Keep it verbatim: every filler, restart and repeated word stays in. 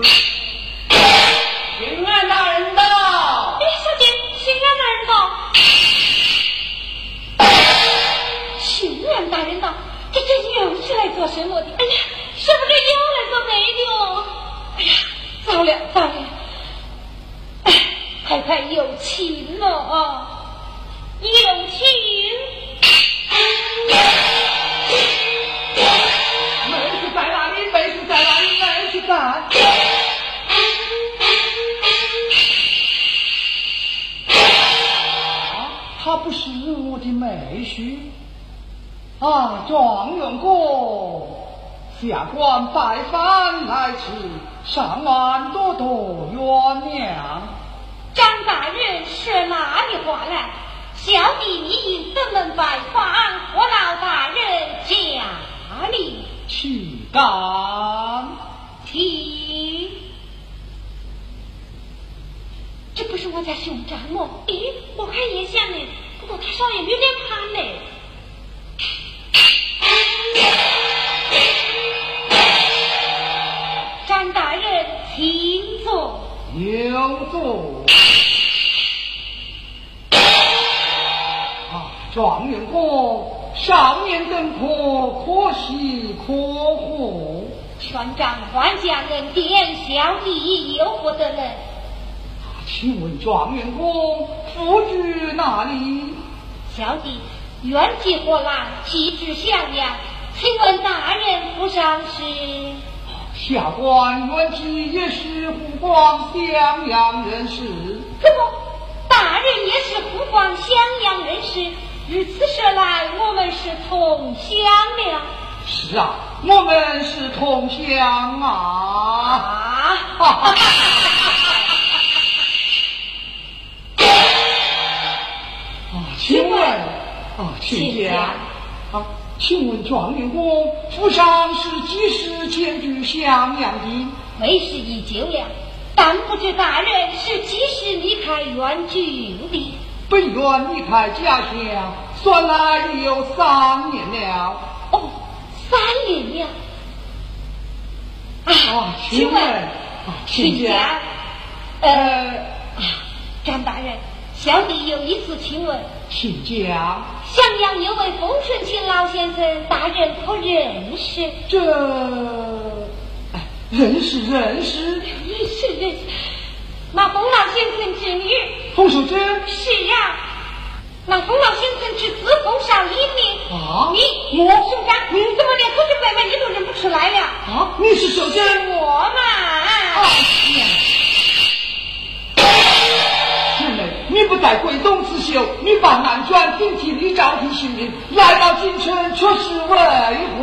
巡按大人到。 哎，小姐，巡按大人到。巡按大人到，这这又是来做什么的？哎呀，是不是又来做媒的哦？哎呀，糟了糟了！哎，快快有情了啊！有情。 门是在哪里？门是在哪里？门是在。啊，她不是我的妹婿啊！状元公，下官拜访来迟，上万多多原谅。 张大人说哪里话来？小弟因登门拜访，何劳大人家里？ 岂敢？ 请。这不是我家兄长吗？咦，我看也像呢，不过他少爷有点胖嘞。张大人，请坐。 有座。啊，状元公，少年登科，可喜可贺。 全仗官家恩典，小弟有何得能？ 请问状元公，夫居哪里？ 小弟远寄河南，寄居襄阳，请问大人府上是？ 下官原籍也是湖广襄阳人士。 怎么，大人也是湖广襄阳人士？如此说来，我们是同乡了。 是啊，我们是同乡啊！ 啊！ 啊，请问啊，请讲啊，请问状元公，府上是几时迁居襄阳的？ 为时已久了，但不知大人是几时离开原居的？ 本愿离开家乡，算来已有三年了。 哦，三年了。 啊，请问啊，请讲。 呃，张大人，小弟有一次请问， 请讲。 襄阳有位风顺清老先生，大人可认识？ 这，哎，认识认识认识认识。那冯老先生之女冯淑珍？ 是啊。那冯老先生之子冯少英呢？ 啊， 你我兄长，你怎么连同志妹妹你都认不出来了？ 啊，你是秀珍？ 我嘛。 哎呀，妹妹，你不在贵东刺绣，你把南转顶替李兆廷行命，来到京城却是为